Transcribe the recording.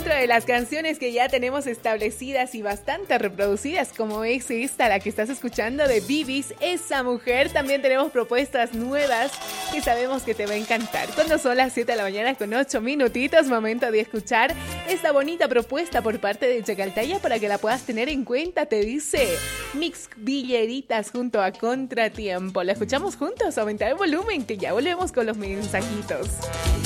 dentro de las canciones que ya tenemos establecidas y bastante reproducidas, como es esta, la que estás escuchando de Bibis, Esa Mujer, también tenemos propuestas nuevas que sabemos que te va a encantar. Cuando son las 7 de la mañana con 8 minutitos, momento de escuchar esta bonita propuesta por parte de Chacaltaya para que la puedas tener en cuenta. Te dice Mix Villeritas junto a Contratiempo. La escuchamos juntos, aumentar el volumen, que ya volvemos con los mensajitos.